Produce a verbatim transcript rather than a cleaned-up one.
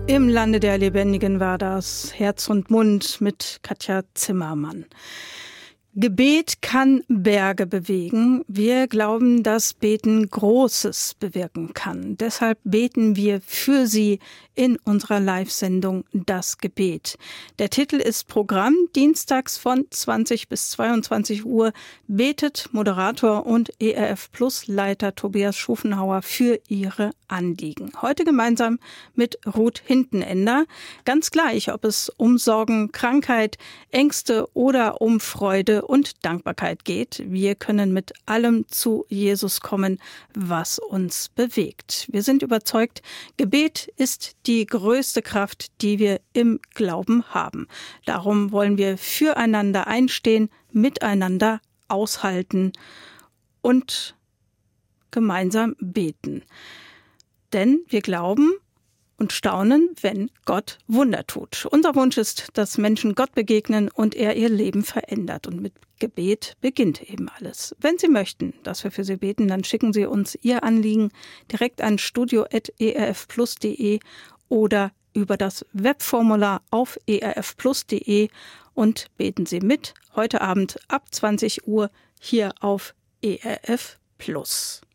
Im Lande der Lebendigen war das Herz und Mund mit Katja Zimmermann. Gebet kann Berge bewegen. Wir glauben, dass Beten Großes bewirken kann. Deshalb beten wir für Sie in unserer Live-Sendung Das Gebet. Der Titel ist Programm, dienstags von zwanzig bis zweiundzwanzig Uhr betet Moderator und E R F Plus Leiter Tobias Schufenhauer für Ihre Anliegen. Heute gemeinsam mit Ruth Hintenender. Ganz gleich, ob es um Sorgen, Krankheit, Ängste oder um Freude und Dankbarkeit geht. Wir können mit allem zu Jesus kommen, was uns bewegt. Wir sind überzeugt, Gebet ist die größte Kraft, die wir im Glauben haben. Darum wollen wir füreinander einstehen, miteinander aushalten und gemeinsam beten. Denn wir glauben und staunen, wenn Gott Wunder tut. Unser Wunsch ist, dass Menschen Gott begegnen und er ihr Leben verändert. Und mit Gebet beginnt eben alles. Wenn Sie möchten, dass wir für Sie beten, dann schicken Sie uns Ihr Anliegen direkt an studio at e r f plus punkt d e oder über das Webformular auf e r f plus punkt d e und beten Sie mit heute Abend ab zwanzig Uhr hier auf E R F Plus.